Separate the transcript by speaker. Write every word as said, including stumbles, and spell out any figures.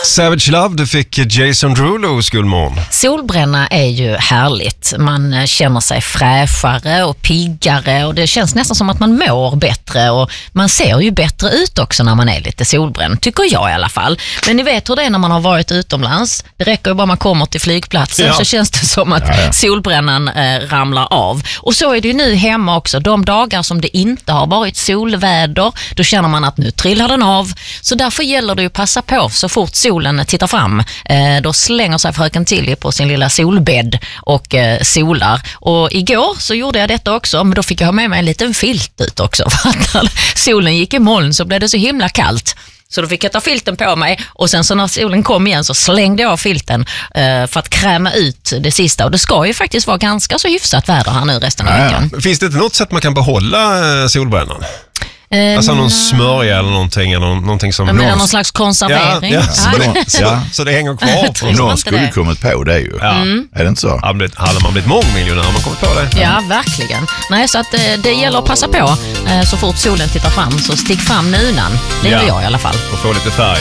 Speaker 1: Savage Love, du fick Jason Derulo, skolmorgon.
Speaker 2: Solbränna är ju härligt. Man känner sig fräschare och piggare och det känns nästan som att man mår bättre och man ser ju bättre ut också när man är lite solbränd, tycker jag i alla fall. Men ni vet hur det är när man har varit utomlands. Det räcker ju bara man kommer till flygplatsen ja. så känns det som att ja, ja. solbrännan eh, ramlar av. Och så är det ju nu hemma också. De dagar som det inte har varit solväder, då känner man att nu trillar den av. Så därför gäller det ju att passa på så fort solen tittar fram. Eh, då slänger sig fröken Tilly på sin lilla solbädd och eh, solar. Och igår så gjorde jag detta också, men då fick jag ha med mig en liten filt ut också. För att när solen gick i moln så blev det så himla kallt. Så då fick jag ta filten på mig och sen så när solen kom igen så slängde jag av filten eh, för att kräma ut det sista. Och det ska ju faktiskt vara ganska så hyfsat väder här nu resten av veckan.
Speaker 1: Ja. Finns det inte något sätt man kan behålla eh, solbrännan? Eh, alltså någon smörja eller någonting, eller någonting som...
Speaker 2: Jag menar någon slags konservering.
Speaker 1: Ja, ja.
Speaker 2: Ja.
Speaker 1: Så, ja. så det hänger kvar.
Speaker 3: Någon skulle det. kommit på det ju. Ja. Mm. Är det inte så?
Speaker 1: Hade man blivit mångmiljonär har man kommit på det.
Speaker 2: Ja, verkligen. Nej, så att det, det gäller att passa på. Så fort solen tittar fram så stick fram nunan. Det gör ja. jag i alla fall.
Speaker 1: Och få lite färg.